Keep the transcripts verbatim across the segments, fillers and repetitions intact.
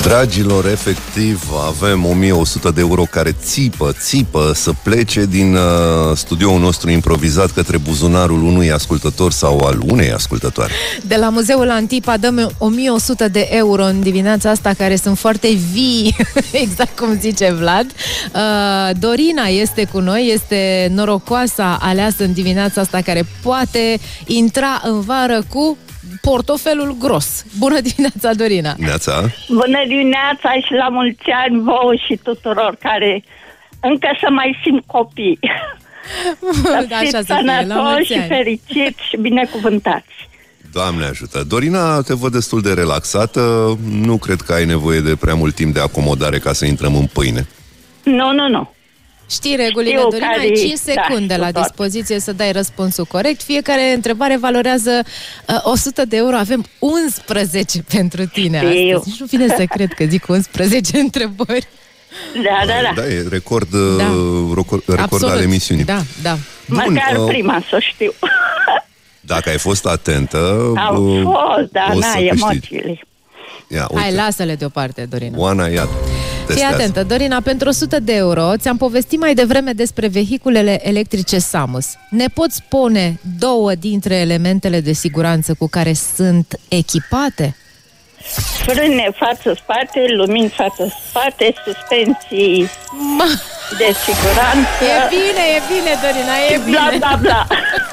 Dragilor, efectiv, avem o mie o sută de euro care țipă, țipă să plece din uh, studioul nostru improvizat către buzunarul unui ascultător sau al unei ascultătoare. De la Muzeul Antipa dăm o mie o sută de euro în dimineața asta, care sunt foarte vii, exact cum zice Vlad. Uh, Dorina este cu noi, este norocoasa aleasă în dimineața asta care poate intra în vară cu portofelul gros. Bună dimineața, Dorina! Neața! Bună dimineața și la mulți ani vouă și tuturor care încă să mai simt copii. Să fiți sănătoși și fericiți și binecuvântați. Doamne ajută! Dorina, te văd destul de relaxată. Nu cred că ai nevoie de prea mult timp de acomodare ca să intrăm în pâine. Nu, nu, nu. Știi regulile, Știu Dorina, care... ai cinci secunde da, la dispoziție să dai răspunsul corect. Fiecare întrebare valorează uh, o sută de euro. Avem unsprezece pentru tine Știu. astăzi. Nici nu vine să cred că zic unsprezece întrebări. Da, da, da. Da, e record, Da. record, record al emisiunii. Da, da. Măcar uh, prima să știu. Dacă ai fost atentă... Au uh, fost, da, o na, să emoțiile. Ia, Hai, uite. lasă-le deoparte, Dorina. Oana, ia, Fii testează. atentă, Dorina, pentru o sută de euro ți-am povestit mai devreme despre vehiculele electrice Samus. Ne poți spune două dintre elementele de siguranță cu care sunt echipate? Frâne față-spate, lumini față-spate, suspensii Ma, de siguranță. e bine, e bine, Dorina, e Bla, bine. bla, bla.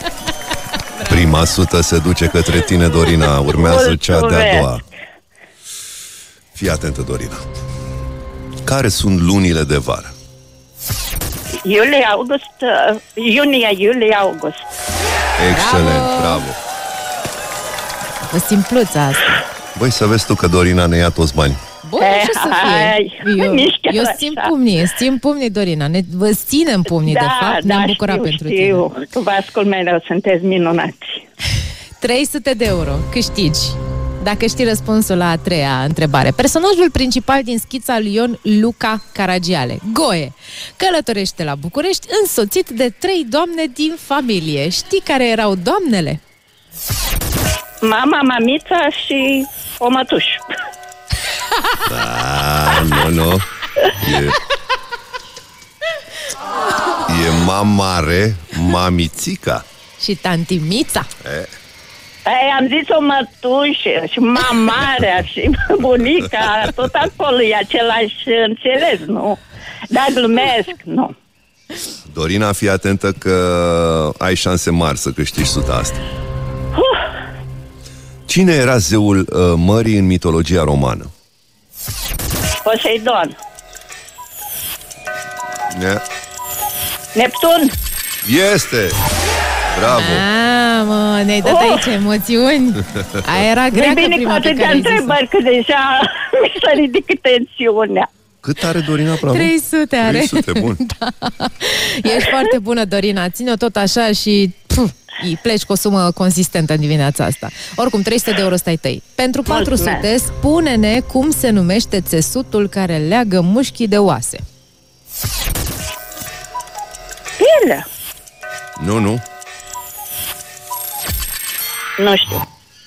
Prima sută se duce către tine, Dorina. Urmează cea de-a Mulțumesc. doua. Fii atentă, Dorina. Care sunt lunile de vară? Iulie, august, uh, iunie, iulie, august. Excelent, bravo, bravo. Vă simpluța asta. Băi, să vezi tu că Dorina ne ia toți bani. Bun, ce să Hai, fie? Eu, nici chiar eu așa. simt pumnii, simt pumnii, Dorina. Ne, vă ținem pumnii, Da, de fapt. da, Ne-am bucurat știu, pentru știu. tine. Tu vă ascult mereu, sunteți minunați. trei sute de euro, câștigi. Dacă știi răspunsul la a treia întrebare. Personajul principal din schița lui Ion Luca Caragiale, Goe, călătorește la București însoțit de trei doamne din familie. Știi care erau doamnele? Mama, mamița și o mătuș. Da, nu, nu. E, e mamare, mamițica. Și tanti Mița. E, Ei, am zis o mătușă și mamarea și bunica, tot acolo e același înțeles, nu? Dar glumesc, nu. Dorina, fii atentă că ai șanse mari să câștigi suta asta. Cine era zeul uh, mării în mitologia romană? Poseidon. Yeah. Neptun. Este! Bravo! Ah, mă, ne-ai dat Oh! aici emoțiuni. Aia era E greacă bine cu prima pe atâtea care ai zis-o. întrebări, că deja mi s-a ridicat tensiunea. Cât are Dorina, bravo? trei sute are. trei sute, bun. Da. Ești foarte bună, Dorina. Ține-o tot așa și pf, pleci cu o sumă consistentă în dimineața asta. Oricum, trei sute de euro stai tăi. Pentru patru sute, Mulțumesc. spune-ne cum se numește țesutul care leagă mușchii de oase. Pielea. Nu, nu. Nu știu.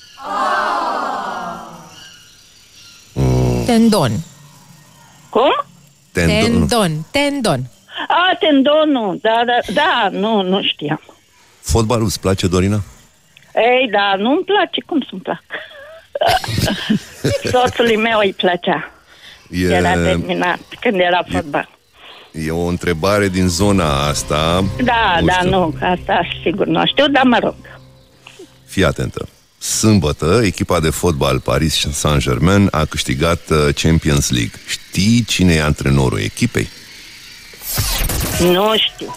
Tendon. Cum? Tendon. Tendon. Tendon. A, tendonul. Da, da, da, nu, nu știam. Fotbalul îți place, Dorina? Ei, da, nu-mi place, cum să-mi plac? Soțului meu îi plăcea. E, Era terminat când era fotbal. e o întrebare din zona asta. Da, Nu da, știu. nu, că asta sigur nu știu, dar mă rog. Fii atentă. Sâmbătă, echipa de fotbal Paris Saint-Germain a câștigat uh, Champions League. Știi cine e antrenorul echipei? Nu știu.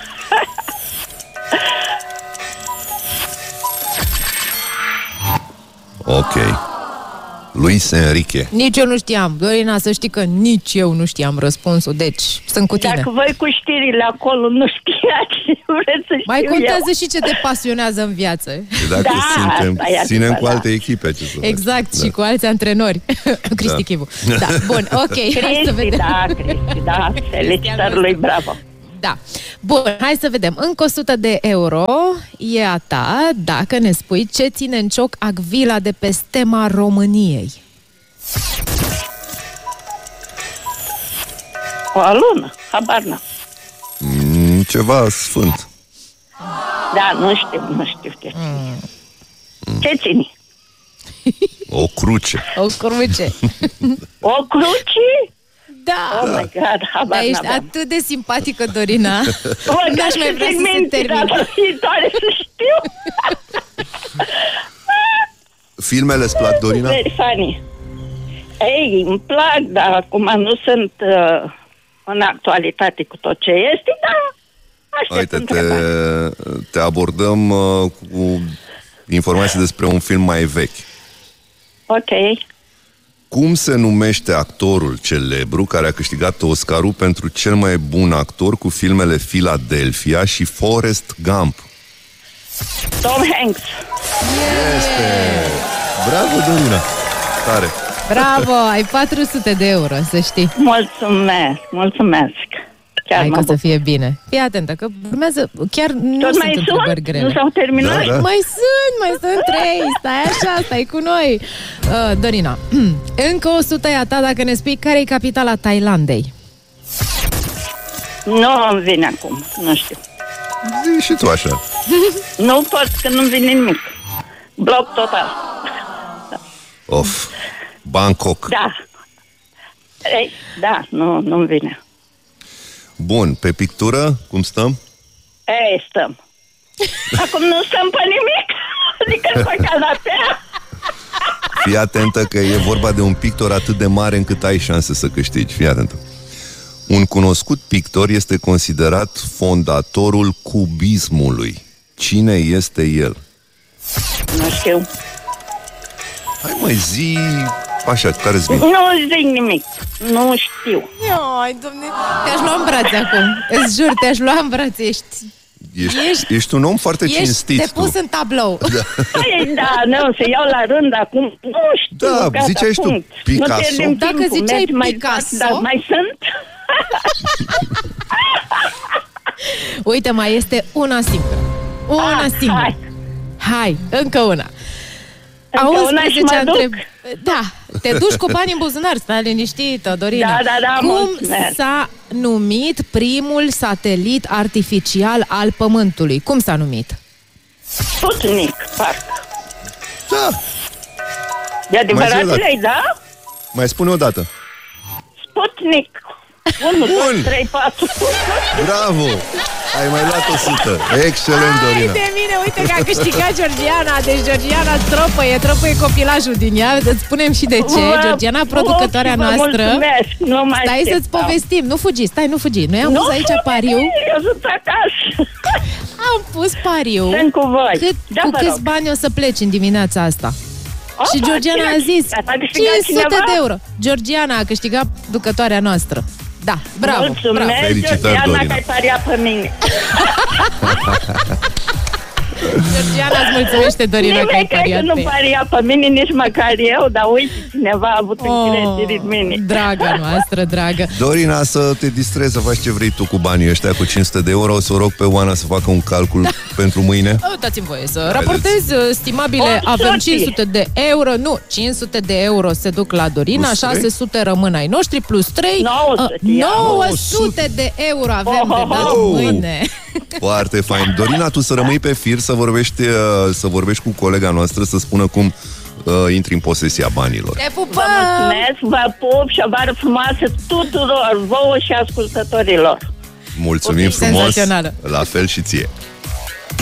Ok. Luis Enrique. Nici eu nu știam. Dorina, să știi că nici eu nu știam răspunsul. Deci, sunt cu tine. Dacă voi cu știrile acolo nu știați, vreți să știu Mai contează eu. și ce te pasionează în viață. Și dacă Da, suntem, asta e ținem cu adevărat. alte echipe, ce să Exact, facem? și cu alți antrenori. Cristi Da. Chivu. Da, bun, ok. Hai să Cristi, vedem. da, Cristi, da, felicitări lui, bravo. Da. Bun, hai să vedem. Încă o sută de euro e a ta dacă ne spui ce ține în cioc Acvila de pe stema României. O alună, habar n-am. Mm, ceva sfânt. Da, nu știu, nu știu ce ține. Mm. Ce ține? O cruce. O cruce. O cruce? Da. Oh my God, habar da, ești n-aveam. atât de simpatică, Dorina. O, N-aș mai vrea să se termine. Data viitoare să știu. Filmele îți plac, Dorina? Very funny. Ei, îmi plac, dar acum nu sunt uh, în actualitate cu tot ce este, dar aștept Uite, te, întrebare. te abordăm uh, cu informații despre un film mai vechi. Ok. Cum se numește actorul celebru care a câștigat Oscarul pentru cel mai bun actor cu filmele Philadelphia și Forrest Gump? Tom Hanks. Este! Bravo, Dorina! Tare! Bravo, ai patru sute de euro, să știi. Mulțumesc, mulțumesc. Chiar Hai mă că o să bucur. fie bine. Fii atentă, că urmează, chiar nu Tot sunt mai întrebări sunt? grele. Nu s-au terminat? Da, da. Mai sunt, mai sunt trei. Stai așa, stai cu noi. Uh, Dorina, încă o sută e a ta dacă ne spui care e capitala Thailandei. Nu îmi vine acum, nu știu. Zi și tu așa. Nu pot, că nu-mi vine nimic. Bloc total. Of. Bangkok. Da. Ei, da, nu, nu-mi vine. Bun, pe pictură, cum stăm? Ei, stăm. Acum nu stăm pe nimic. Adică pe canapea. Fii atentă că e vorba de un pictor atât de mare încât ai șanse să câștigi. Fii atentă. Un cunoscut pictor este considerat fondatorul cubismului. Cine este el? Nu știu. Hai mai zi așa, care-ți vine? Nu zic nimic. Nu știu. Ai, domne, te-aș lua în brațe acum. Îți jur, te-aș lua în brațe. Ești, Ești, Ești- ești un om foarte ești cinstit te pus tu. în tablou. Păi, da, nu, se iau la rând acum. Nu știu, Da, gata, ziceai și tu, punct. Picasso? Nu pierdem Dacă timpul, ziceai mergi mai Picasso? departe, dar mai sunt? Uite, mai este una singură. Una Ah, singură. hai. Hai, încă una. Încă una și mă duc? întreb... Da, te duci cu bani în buzunar, stai liniștită, Dorina. Da, da, da, Cum mulțumesc. s-a numit primul satelit artificial al Pământului? Cum s-a numit? Sputnik, parcă. Da, De adevărat Mai zi o dată. lei, da? mai spune o dată. Sputnik. unu, Bun. doi, trei, patru. Bravo! Ai mai luat o sută. Excelent, Hai Dorina. de mine, uite că a câștigat Georgiana. Deci Georgiana tropăie, tropăie copilajul din ea. Îți spunem și de ce. Vă Georgiana, producătoarea vă noastră. mulțumesc, nu mai Stai să-ți așteptam. povestim, nu fugi, stai, nu fugi. Noi am Nu pus aici fugi, pariu. Eu sunt acasă. Am pus pariu. Sunt cu voi. Cât, Da, cu vă câți rog. bani o să pleci în dimineața asta? Opa, Și Georgiana cine a zis câștigat? A câștigat cinci sute cineva? de euro. Georgiana a câștigat producătoarea noastră. Da, bravo, Mulțumesc, bravo. Felicitări, Georgiana, Dorina. că ai pariat pe mine. Georgiana îți mulțumește, Dorina, că ai Nimeni cred că pariat nu pe ea. paria pe mine, nici măcar eu, dar uite, cineva a avut încredere în mine. Draga noastră, dragă. Dorina, să te distrezi, să faci ce vrei tu cu banii ăștia, cu cinci sute de euro. O să o rog pe Oana să facă un calcul pentru mâine. Oh, dați-mi voie să raportez, stimabile, opt sute. avem cinci sute de euro, nu, cinci sute de euro se duc la Dorina, Plus trei? șase sute rămân ai noștri, plus trei, nouă sute, ia. nouă sute de euro avem Oh, de oh, dat oh. mâine. Foarte fain. Dorina, tu să rămâi pe fir, să vorbești, uh, să vorbești cu colega noastră, să spună cum uh, intri în posesia banilor. Te Vă pupăm! mulțumesc, vă pup și o vară frumoasă tuturor, vouă și ascultătorilor. Mulțumim frumos. Senzațională. La fel și ție.